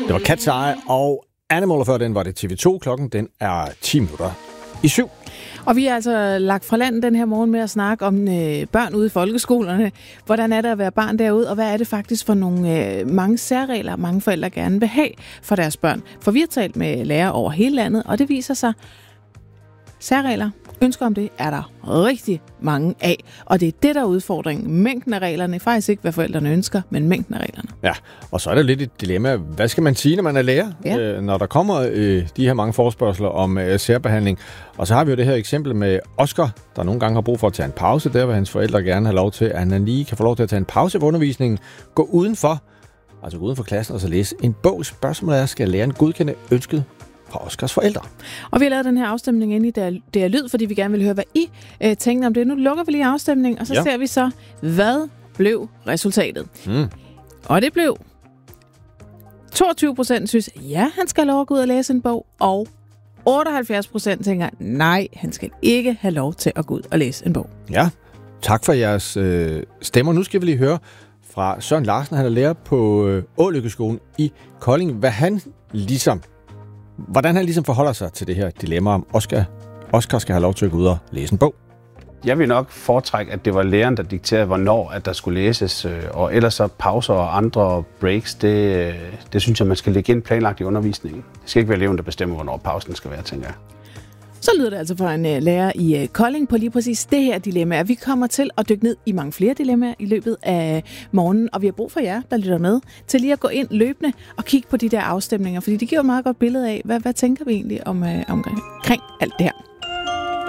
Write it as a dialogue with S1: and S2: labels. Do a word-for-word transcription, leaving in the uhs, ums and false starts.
S1: Det var Cat's Eye og Animal, og før den var det T V to. Klokken den er ti minutter i syv.
S2: Og vi er altså lagt fra land den her morgen med at snakke om øh, børn ude i folkeskolerne. Hvordan er det at være barn derude, og hvad er det faktisk for nogle øh, mange særregler, mange forældre gerne vil have for deres børn? For vi har talt med lærere over hele landet, og det viser sig, særregler, ønsker om det, er der rigtig mange af. Og det er det, der er udfordringen. Mængden af reglerne, faktisk ikke, hvad forældrene ønsker, men mængden af reglerne.
S1: Ja, og så er det lidt et dilemma. Hvad skal man sige, når man er lærer?
S2: Ja.
S1: Øh, når der kommer øh, de her mange forespørgsler om øh, særbehandling. Og så har vi jo det her eksempel med Oscar, der nogle gange har brug for at tage en pause. Der vil hans forældre gerne have lov til, at han lige kan få lov til at tage en pause på undervisningen. Gå udenfor, altså gå uden for klassen og så læse en bog. Spørgsmålet er, skal læreren godkende ønsket fra Oscars forældre? Og
S2: vi har lavet den her afstemning inde i Det er Lyd, fordi vi gerne vil høre, hvad I øh, tænker om det. Nu lukker vi lige afstemningen, og så ja. ser vi så, hvad blev resultatet. Mm. Og det blev toogtyve procent synes, ja, han skal have lov at gå ud og læse en bog, og otteoghalvfjerds procent tænker, nej, han skal ikke have lov til at gå ud og læse en bog.
S1: Ja, tak for jeres øh, stemmer. Nu skal vi lige høre fra Søren Larsen, han er lærer på øh, Ålykkeskolen i Kolding, hvad han ligesom Hvordan han ligesom forholder sig til det her dilemma om, Oscar, Oscar skal have lov til at gå ud og læse en bog.
S3: Jeg vil nok foretrække, at det var læreren, der dikterede, hvornår at der skulle læses. Og ellers så pauser og andre breaks, det, det synes jeg, man skal lægge ind planlagt i undervisningen. Det skal ikke være eleven, der bestemmer, hvornår pausen skal være, tænker jeg.
S2: Så lyder det altså fra en uh, lærer i uh, Kolding på lige præcis det her dilemma. Vi kommer til at dykke ned i mange flere dilemmaer i løbet af morgenen, og vi har brug for jer, der lytter med, til lige at gå ind løbende og kigge på de der afstemninger, fordi det giver et meget godt billede af, hvad, hvad tænker vi egentlig om, uh, omkring alt det her.